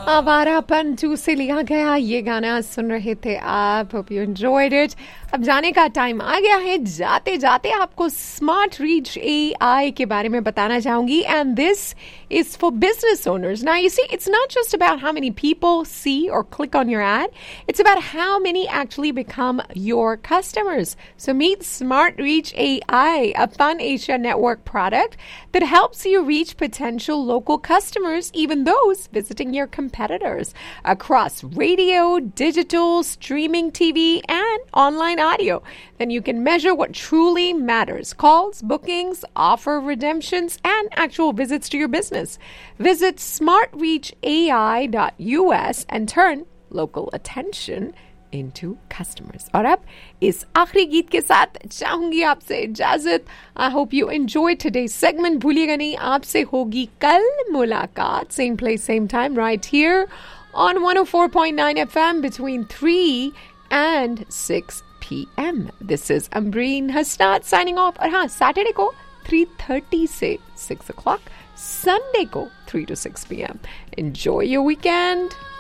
आवारापन 2 से लिया गया ये गाना सुन रहे थे आप. Hope you enjoyed it. अब जाने का टाइम आ गया है. जाते जाते आपको स्मार्ट रीच AI के बारे में बताना चाहूंगी. And this is for business owners. Now, you see, it's not just about how many people see or click on your ad. It's about how many actually become your customers. So meet Smart Reach AI, a Fun Asia Network product that helps you reach potential local customers, even those visiting your competitors, across radio, digital, streaming TV, and online audio. Then you can measure what truly matters: calls, bookings, offer redemptions, and actual visits to your business. Visit smartreachai.us and turn local attention into customers. और अब इस आखिरी गीत के साथ चाहूंगी आपसे इजाजत. I hope you enjoyed today's segment. भूलिएगा नहीं, आपसे होगी कल मुलाकात. Same place, same time, right here on 104.9 FM between 3 and 6 p.m. This is Ambreen Hasnat signing off. और हाँ, Saturday को 3:30 से 6 o'clock. Sunday को 3 to 6 p.m. Enjoy your weekend.